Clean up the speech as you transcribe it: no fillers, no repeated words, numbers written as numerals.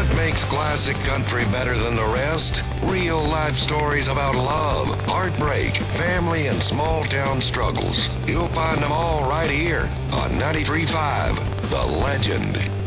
What makes classic country better than the rest? Real life stories about love, heartbreak, family, and small town struggles. You'll find them all right here on 93.5 The Legend.